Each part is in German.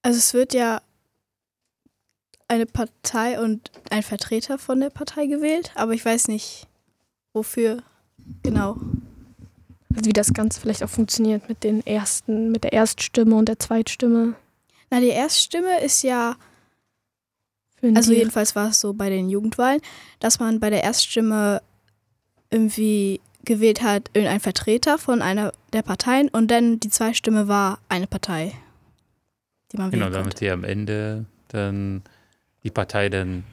Also es wird ja eine Partei und ein Vertreter von der Partei gewählt, aber ich weiß nicht, wofür genau. Also wie das Ganze vielleicht auch funktioniert mit der Erststimme und der Zweitstimme. Na, die Erststimme ist ja, Für also die- jedenfalls war es so bei den Jugendwahlen, dass man bei der Erststimme irgendwie gewählt hat, irgendein Vertreter von einer der Parteien und dann die Zweitstimme war eine Partei, die man Genau, wählen damit konnte. hier am Ende dann die Partei dann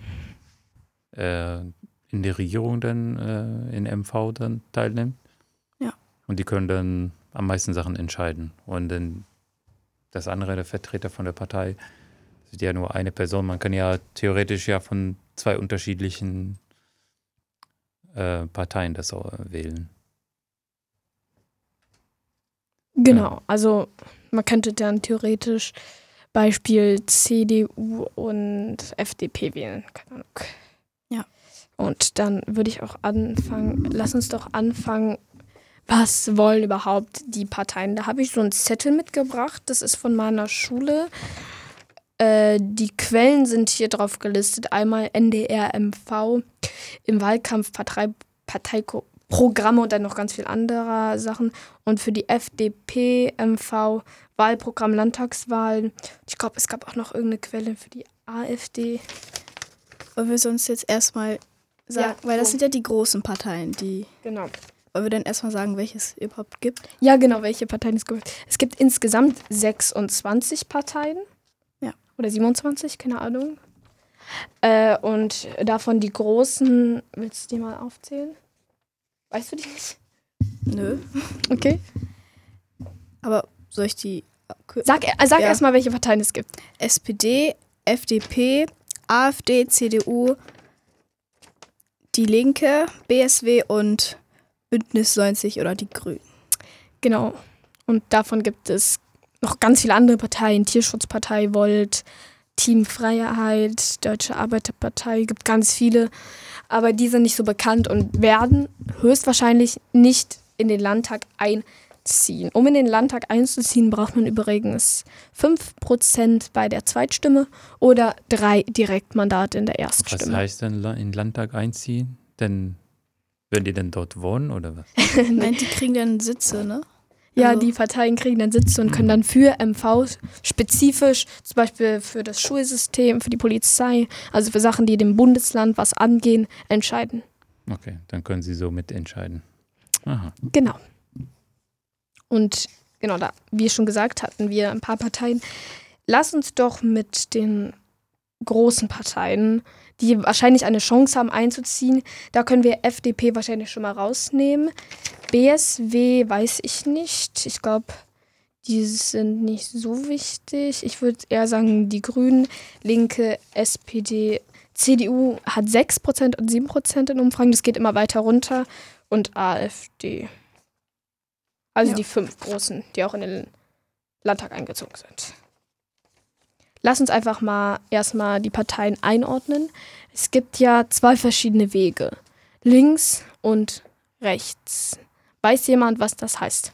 in der Regierung dann in MV dann teilnimmt. Ja. Und die können dann am meisten Sachen entscheiden. Und dann das andere, der Vertreter von der Partei, das ist ja nur eine Person. Man kann ja theoretisch ja von 2 unterschiedlichen Parteien das auch wählen. Genau, also man könnte dann theoretisch Beispiel CDU und FDP wählen. Keine Ahnung. Ja. Und dann würde ich auch anfangen, lass uns doch anfangen, was wollen überhaupt die Parteien? Da habe ich so einen Zettel mitgebracht, das ist von meiner Schule. Die Quellen sind hier drauf gelistet. Einmal NDR, MV, im Wahlkampf Parteiprogramme und dann noch ganz viel anderer Sachen. Und für die FDP, MV, Wahlprogramm Landtagswahlen. Ich glaube, es gab auch noch irgendeine Quelle für die AfD. Wollen wir sonst jetzt erstmal sagen, weil das so. sind ja die großen Parteien, die. Genau. Wollen wir dann erstmal sagen, welches es überhaupt gibt? Ja, genau, welche Parteien es gibt. Es gibt insgesamt 26 Parteien. Ja. Oder 27, keine Ahnung. Und davon die großen, willst du die mal aufzählen? Weißt du die nicht? Nö. Okay. Aber soll ich die. Sag Ja. erstmal, welche Parteien es gibt. SPD, FDP, AfD, CDU, Die Linke, BSW und Bündnis 90 oder die Grünen. Genau. Und davon gibt es noch ganz viele andere Parteien. Tierschutzpartei, Volt, Team Freiheit, Deutsche Arbeiterpartei, gibt ganz viele. Aber die sind nicht so bekannt und werden höchstwahrscheinlich nicht in den Landtag einziehen. Um in den Landtag einzuziehen, braucht man übrigens 5% bei der Zweitstimme oder 3 Direktmandate in der Was Erststimme. heißt denn in den Landtag einziehen? Denn werden die denn dort wohnen oder was? Nein, die kriegen dann Sitze, ne? Ja, Also- die Parteien kriegen dann Sitze und können dann für MV spezifisch, zum Beispiel für das Schulsystem, für die Polizei, also für Sachen, die dem Bundesland was angehen, entscheiden. Okay, dann können sie so mitentscheiden. Aha. Genau. Und genau, da, wie schon gesagt, hatten wir ein paar Parteien. Lass uns doch mit den großen Parteien, die wahrscheinlich eine Chance haben einzuziehen, da können wir FDP wahrscheinlich schon mal rausnehmen. BSW weiß ich nicht. Ich glaube, die sind nicht so wichtig. Ich würde eher sagen, die Grünen, Linke, SPD, CDU hat 6% und 7% in Umfragen. Das geht immer weiter runter. Und AfD. Also Ja. die 5 großen, die auch in den Landtag eingezogen sind. Lass uns einfach mal erstmal die Parteien einordnen. Es gibt ja 2 verschiedene Wege. Links und rechts. Weiß jemand, was das heißt?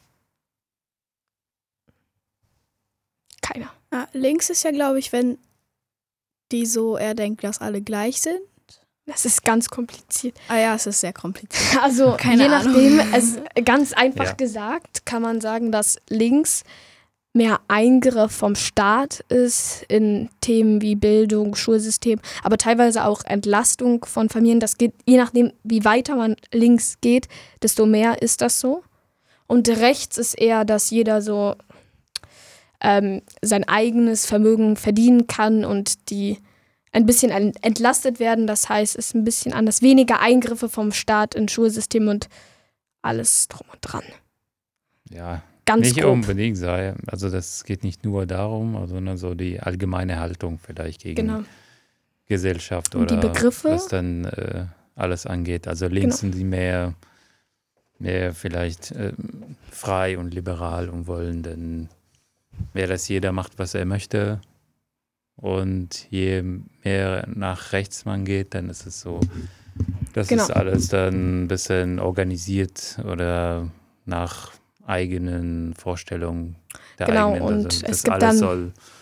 Keiner. Links ist ja, glaube ich, wenn die so eher denken, dass alle gleich sind. Das ist ganz kompliziert. Ja, es ist sehr kompliziert. Also Keine je Ahnung. nachdem, ganz einfach Ja. gesagt, kann man sagen, dass links mehr Eingriff vom Staat ist in Themen wie Bildung, Schulsystem, aber teilweise auch Entlastung von Familien. Das geht, je nachdem, wie weiter man links geht, desto mehr ist das so. Und rechts ist eher, dass jeder so sein eigenes Vermögen verdienen kann und die ein bisschen entlastet werden. Das heißt, es ist ein bisschen anders. Weniger Eingriffe vom Staat ins Schulsystem und alles drum und dran. Ja, Ganz nicht grob. unbedingt sei. Also das geht nicht nur darum, sondern so die allgemeine Haltung vielleicht gegen Genau. Gesellschaft Und die oder Begriffe? was dann alles angeht. Also links Genau. sind die mehr vielleicht frei und liberal und wollen dann mehr, dass jeder macht, was er möchte. Und je mehr nach rechts man geht, dann ist es so, das Genau. ist alles dann ein bisschen organisiert oder nach eigenen Vorstellungen der Genau, eigenen. und Also es das gibt alles dann- soll